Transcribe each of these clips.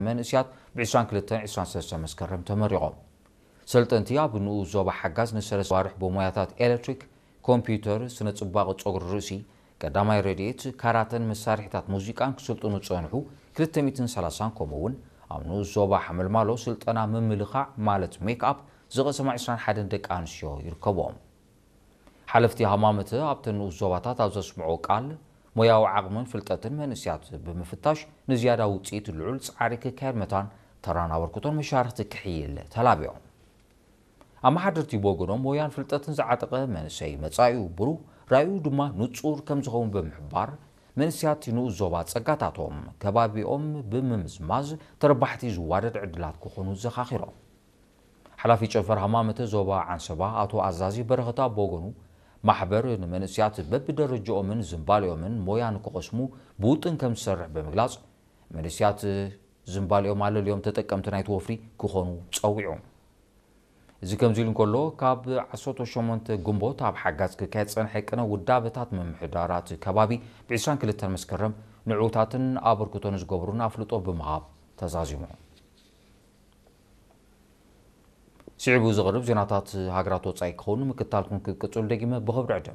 መንእስያት ብ22-23 መስከረም ተመሪቖም ሰልጠንቲ ኣብ ንኡ ዞባ ሓጋዝ ንሰለስተ ዋርሕ ብሞያታት ኤሌክትሪክ ኮምፒውተር ስነ ጽባቐ ጸጉሪ ርእሲ ቀዳማይ ረድኤት ካራተን መሳርሒታት ሙዚቃን ክስልጥኑ ጸንሑ 230 ከምኡውን ኣብ ንኡ ዞባ ሓመልማሎ ስልጠና ምምልኻዕ ማለት ሜክኣፕ ዝቐሰማ 21 ደቂ ኣንስትዮ ይርከብዎም ሓለፍቲ ሃማመተ ኣብቲ ንኡ ዞባታት ኣብ ዘስምዑ ቃል ሞያዊ ዓቕምን ፍልጠትን መንእስያት ብምፍታሽ ንዝያዳ ውፅኢት ልዑል ጻዕሪ ክካየድ መታን ተራን ኣበርክቶን መሻርክቲ ክሕይል ተላቢዖም ኣመሓደርቲ ቦገኖም ሞያን ፍልጠትን ዝዓጠቐ መንእሰይ መጻኢኡ ብሩህ ራእዩ ድማ ንጹር ከም ዝኸውን ብምሕባር መንእስያት ንኡ ዞባ ጸጋታቶም ከባቢኦም ብምምዝማዝ ተረባሕቲ ዝዋደድ ዕድላት ክኾኑ ዘኻኺሮም ሓላፊ ጨፈር ሃማመተ ዞባ ዓንሰባ ኣቶ ኣዛዚ በረኸታ ቦገኑ ማሕበር ንመንእስያት በብደረጃኦምን ዝምባልዮምን ሞያ ንክቐስሙ ብውጥን ከም ዝሰርሕ ብምግላጽ መንእስያት ዝምባልዮም ኣለልዮም ተጠቀምቲ ናይቲ ወፍሪ ክኾኑ ጸዊዑ እዚ ከምዚ ኢሉ እንከሎ ካብ 18 ግንቦት ኣብ ሓጋዝ ክካየድ ጸንሐ ቅነ ውዳበታት ምምሕዳራት ከባቢ ብ22 መስከረም ንዑታትን ኣበርክቶን ዝገብሩን ኣፍልጦ ብምሃብ ተዛዚሙ ስዕቡ ዝቕርብ ዜናታት ሃገራት ወጻኢ ክኾኑ ምክታልኩም ክቅጽሉ ደጊመ ብኽብሪ ዕድም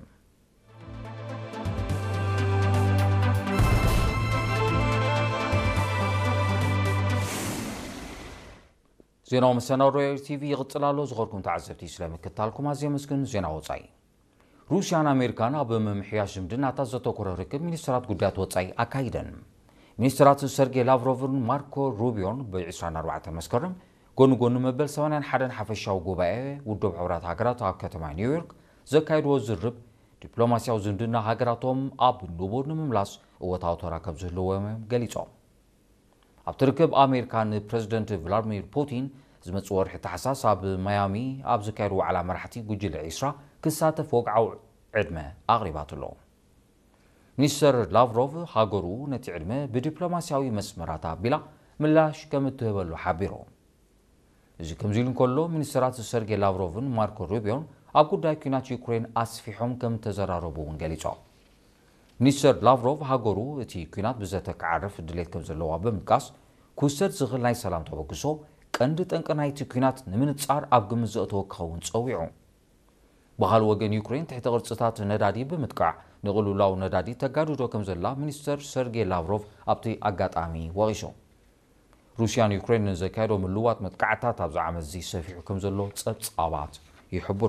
ዜናው መሰናዶ ቲቪ ይቕጽላሎ ዝኸርኩም ተዓዘብቲ ስለምክታልኩም ኣዝየ መስግን ዜና ወጻኢ ሩስያን ኣሜሪካን ኣብ ምምሕያሽ ዝምድናታት ዘተኮረ ርክብ ሚኒስትራት ጉዳያት ወጻኢ ኣካይደን ሚኒስትራት ሰርጌይ ላቭሮቭን ማርኮ ሩቢዮን ብ24 መስከረም ጎኑ መበል 81 ሓፈሻዊ ጉባኤ ውድብ ሕብራት ሃገራት ኣብ ከተማ ኒውዮርክ ዘካይድዎ ዝርብ ዲፕሎማስያዊ ዝምድና ሃገራቶም ኣብ ንቡር ንምምላስ እወታዊ ተራ ከም ዝህልዎም ገሊጾም ኣብቲ ርክብ ኣሜሪካን ፕረዚደንት ቭላድሚር ፑቲን ዝመጽእ ወርሒ ታሕሳስ ኣብ ማያሚ ኣብ ዝካየድ ዋዕላ መራሕቲ ጉጅለ ዒስራ ክሳተፍ ወግዓዊ ዕድመ ኣቕሪባትሎ ሚኒስተር ላቭሮቭ ሃገሩ ነቲ ዕድመ ብዲፕሎማስያዊ መስመራት ኣቢላ ምላሽ ከም እትህበሉ ሓቢሮም እዚ ከምዚ ኢሉ እንከሎ ሚኒስትራት ሰርጌይ ላቭሮቭን ማርኮ ሩቢዮን ኣብ ጉዳይ ኩናት ዩክሬን ኣስፊሖም ከም ተዘራረቡ እውን ገሊጾም ሚኒስተር ላቭሮቭ ሃገሩ እቲ ኩናት ብዘተከዓርፍ ድሌት ከም ዘለዋ ብምጥቃስ ክውሰድ ዝኽእል ናይ ሰላም ተበግሶ ቀንዲ ጠንቂ ናይቲ ኩናት ንምንጻር ኣብ ግምት ዘእተወ ክኸውን ጸዊዑ ብኻልእ ወገን ዩክሬን ትሕቲ ቅርጽታት ነዳዲ ብምጥቃዕ ንቕልውላው ነዳዲ ተጋድዶ ከም ዘላ ሚኒስተር ሰርጌይ ላቭሮቭ ኣብቲ ኣጋጣሚ ወቒሶም ሩስያን ዩክሬን ዘካየዶ ምልዋጥ መጥቃዕታት ኣብ ዓመት እዚ ሰፊሑ ከም ዘሎ ጸብጻባት ይሕብሩ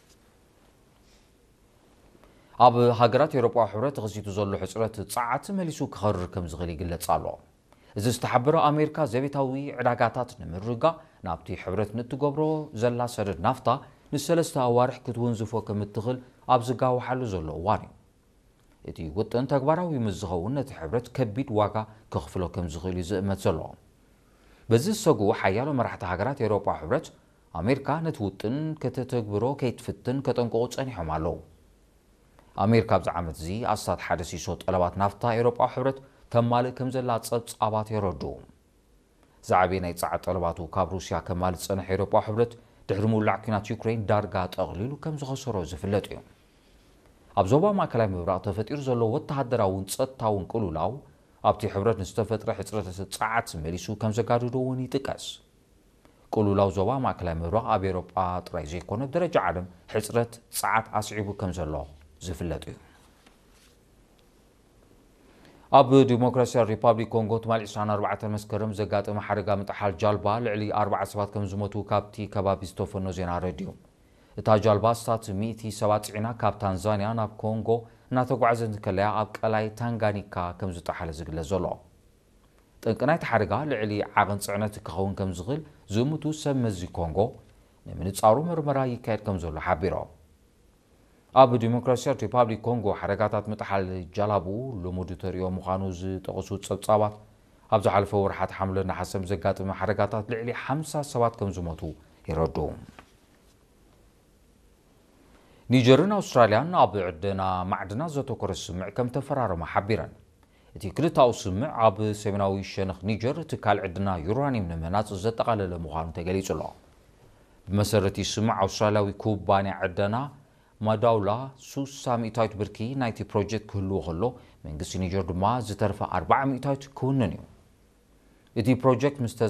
ኣብ ሃገራት ኤውሮጳዊ ሕብረት ተኸሲቱ ዘሎ ሕጽረት ጸዓት መሊሱ ክኸርር ከም ዝኽእል ይግለጽ ኣሎ እዚ ዝተሓበረ ኣሜሪካ ዘቤታዊ ዕዳጋታት ንምርጋእ ናብቲ ሕብረት ንትገብሮ ዘላ ሰደድ ናፍታ ንሰለስተ ኣዋርሕ ክትውንዝፎ ከም እትኽእል ኣብ ዝጋወሓሉ ዘሎ እዋን እዩ እቲ ውጥን ተግባራዊ ምስ ዝኸውን ነቲ ሕብረት ከቢድ ዋጋ ክኽፍሎ ከም ዝኽእል እዩ ዝእመት ዘሎ በዚ ዝሰግኡ ሓያሎ መራሕቲ ሃገራት ኤውሮጳዊ ሕብረት ኣሜሪካ ነቲ ውጥን ከተተግብሮ ከይትፍትን ከጠንቅቑ ጸኒሖም ኣለዉ ኣሜሪካ ኣብዚ ዓመት እዚ ኣስታት ሓደ ሲሶ ጠለባት ናፍታ ኤውሮጳዊ ሕብረት ተማልእ ከም ዘላ ጸብጻባት የረድኡ ዛዕበየ ናይ ጻዕር ጠለባቱ ካብ ሩስያ ከማልእ ዝጸንሐ ኤውሮጳዊ ሕብረት ድሕሪ ምውላዕ ኩናት ዩክሬን ዳርጋ ጠቕሊሉ ከም ዝኸሰሮ ዝፍለጥ እዩ ኣብ ዞባ ማእከላይ ምብራቕ ተፈጢሩ ዘሎ ወተሃደራውን ጸጥታውን ቅልውላው ኣብቲ ሕብረት ንዝተፈጥረ ሕጽረት ጸዓት መሊሱ ከም ዘጋድዶ እውን ይጥቀስ ቅልውላው ዞባ ማእከላይ ምብራቕ ኣብ ኤውሮጳ ጥራይ ዘይኮነ ብደረጃ ዓለም ሕጽረት ጸዓት ኣስዒቡ ከም ዘሎ ዝፍለጥ እዩ ኣብ ዲሞክራስያዊ ሪፓብሊክ ኮንጎ ትማል 24 መስከረም ዘጋጠመ ሓደጋ ምጥሓል ጃልባ ልዕሊ 40 ሰባት ከም ዝሞቱ ካብቲ ከባቢ ዝተፈኖ ዜና ረድዩ እታ ጃልባ ስታት 100 ሰባት ጽዒና ካብ ታንዛንያ ናብ ኮንጎ እናተጓዓዘት ከለያ ኣብ ቀላይ ታንጋኒካ ከም ዝጠሓለ ዝግለጽ ዘሎ ጠንቂ ናይቲ ሓደጋ ልዕሊ ዓቕን ጽዕነት ክኸውን ከም ዝኽእል ዝምቱ ሰብ መዚ ኮንጎ ንምንጻሩ ምርመራ ይካየድ ከም ዘሎ ሓቢሮም ኣብ ዲሞክራስያዊ ሪፓብሊክ ኮንጎ ሓደጋታት ምጥሓል ጃላቡ ልሙድ ተሪኦ ምዃኑ ዝጠቕሱ ጸብጻባት ኣብ ዝሓለፈ ወርሓት ሓምለ ናሓሰም ዘጋጥመ ሓደጋታት ልዕሊ 50 ሰባት ከም ዝሞቱ ይረድኡ ኒጀርን ኣውስትራልያን ኣብ ዕድና ማዕድናት ዘተኮረ ስምዕ ከም ተፈራረማ ሓቢረን እቲ ክልታዊ ስምዕ ኣብ ሰሜናዊ ሸነኽ ኒጀር ትካል ዕድና ዩራኒየም ንምህናፅ ዘጠቓለለ ምዃኑ ተገሊጹ ኣሎ ብመሰረቲ ስምዕ ኣውስትራልያዊ ኩባንያ ዕድና ማዳውላ 300 ብርኪ ናይቲ ፕሮጀክት ክህልዎ ከሎ መንግስቲ ኒጀር ድማ ዝተረፈ 400 ክውንን እዩ እቲ ፕሮጀክት ምስ